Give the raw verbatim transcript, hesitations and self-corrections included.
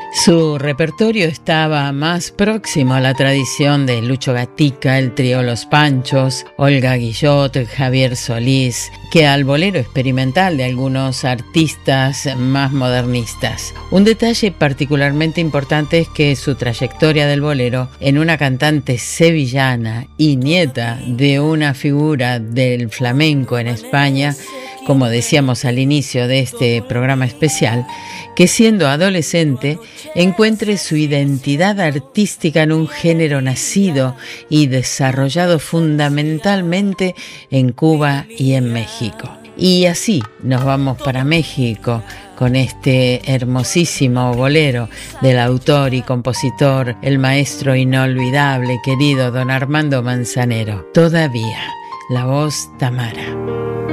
Su repertorio estaba más próximo a la tradición de Lucho Gatica, el trío Los Panchos, Olga Guillot, Javier Solís, que al bolero experimental de algunos artistas más modernistas. Un detalle particularmente importante es que su trayectoria del bolero en una cantante sevillana y nieta de una figura del flamenco en España, como decíamos al inicio de este programa especial, que siendo adolescente encuentre su identidad artística en un género nacido y desarrollado fundamentalmente en Cuba y en México. Y así nos vamos para México con este hermosísimo bolero del autor y compositor, el maestro inolvidable, querido don Armando Manzanero. Todavía, la voz Tamara.